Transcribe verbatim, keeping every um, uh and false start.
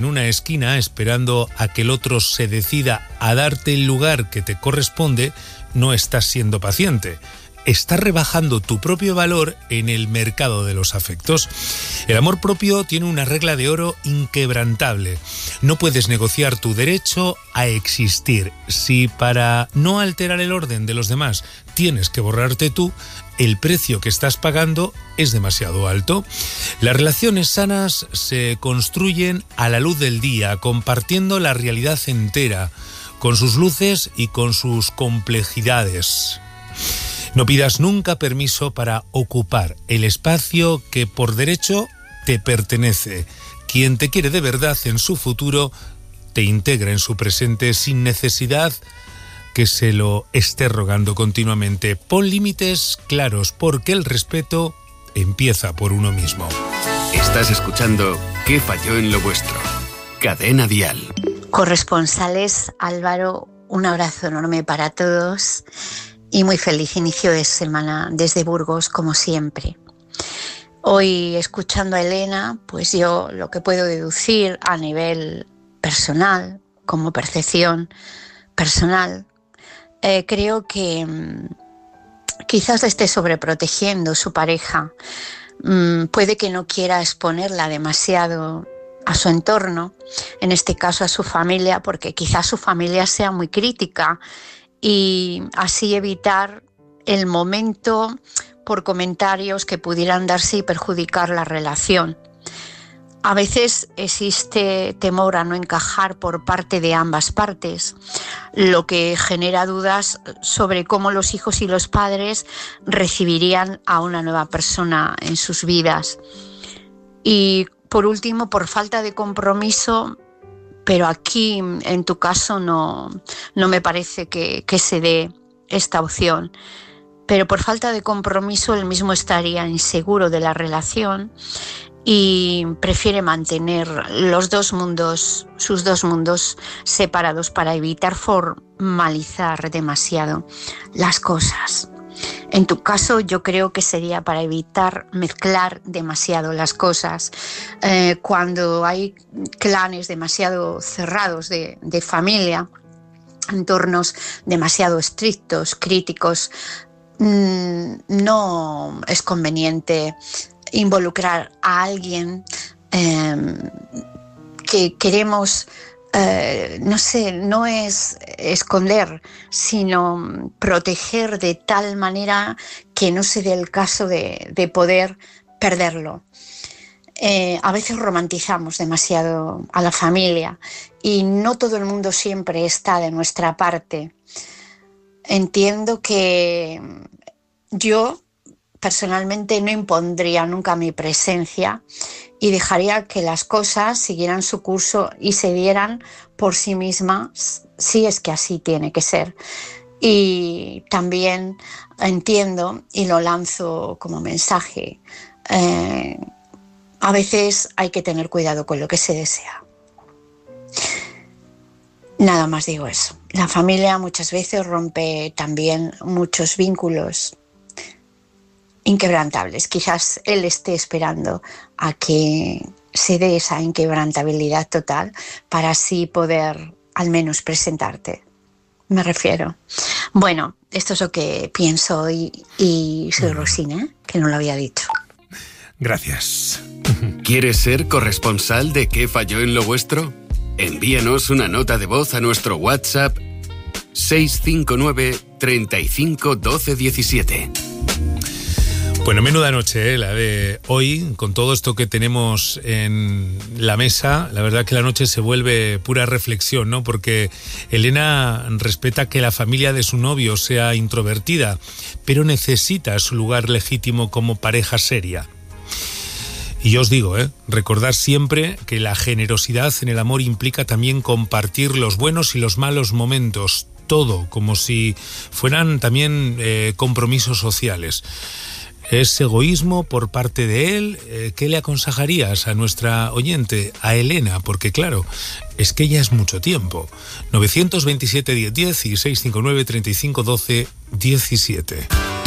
en una esquina esperando a que el otro se decida a darte el lugar que te corresponde, no estás siendo paciente. Estás rebajando tu propio valor en el mercado de los afectos. El amor propio tiene una regla de oro inquebrantable. No puedes negociar tu derecho a existir. Si para no alterar el orden de los demás tienes que borrarte tú, el precio que estás pagando es demasiado alto. Las relaciones sanas se construyen a la luz del día, compartiendo la realidad entera, con sus luces y con sus complejidades. No pidas nunca permiso para ocupar el espacio que por derecho te pertenece. Quien te quiere de verdad en su futuro te integra en su presente sin necesidad que se lo esté rogando continuamente. Pon límites claros porque el respeto empieza por uno mismo. Estás escuchando ¿Qué falló en lo vuestro? Cadena Dial. Corresponsales, Álvaro, un abrazo enorme para todos. Y muy feliz inicio de semana desde Burgos, como siempre. Hoy, escuchando a Elena, pues yo lo que puedo deducir a nivel personal, como percepción personal, eh, creo que mmm, quizás le esté sobreprotegiendo su pareja. Mm, puede que no quiera exponerla demasiado a su entorno, en este caso a su familia, porque quizás su familia sea muy crítica, y así evitar el momento por comentarios que pudieran darse y perjudicar la relación. A veces existe temor a no encajar por parte de ambas partes, lo que genera dudas sobre cómo los hijos y los padres recibirían a una nueva persona en sus vidas. Y por último, por falta de compromiso, pero aquí en tu caso no, no me parece que, que se dé esta opción. Pero por falta de compromiso él mismo estaría inseguro de la relación y prefiere mantener los dos mundos, sus dos mundos separados para evitar formalizar demasiado las cosas. En tu caso yo creo que sería para evitar mezclar demasiado las cosas. Eh, cuando hay clanes demasiado cerrados de, de familia, entornos demasiado estrictos, críticos, mmm, no es conveniente involucrar a alguien eh, que queremos... Uh, no sé, no es esconder, sino proteger de tal manera que no se dé el caso de, de poder perderlo. Eh, a veces romantizamos demasiado a la familia y no todo el mundo siempre está de nuestra parte. Entiendo que yo personalmente no impondría nunca mi presencia y dejaría que las cosas siguieran su curso y se dieran por sí mismas, si es que así tiene que ser. Y también entiendo, y lo lanzo como mensaje, eh, a veces hay que tener cuidado con lo que se desea. Nada más digo eso. La familia muchas veces rompe también muchos vínculos inquebrantables. Quizás él esté esperando a que se dé esa inquebrantabilidad total para así poder al menos presentarte. Me refiero. Bueno, esto es lo que pienso y, y soy Rosina, ¿eh? Que no lo había dicho. Gracias. ¿Quieres ser corresponsal de ¿Qué falló en lo vuestro? Envíanos una nota de voz a nuestro WhatsApp seis cinco nueve, treinta y cinco, doce, diecisiete. Bueno, menuda noche, ¿eh? La de hoy, con todo esto que tenemos en la mesa. La verdad que la noche se vuelve pura reflexión, ¿no? Porque Elena respeta que la familia de su novio sea introvertida, pero necesita su lugar legítimo como pareja seria. Y yo os digo, ¿eh? Recordad siempre que la generosidad en el amor implica también compartir los buenos y los malos momentos, todo, como si fueran también eh, compromisos sociales. ¿Es egoísmo por parte de él? Eh, ¿Qué le aconsejarías a nuestra oyente, a Elena? Porque claro, es que ya es mucho tiempo. nueve dos siete, diez, diez y seis cinco nueve, treinta y cinco, doce, diecisiete.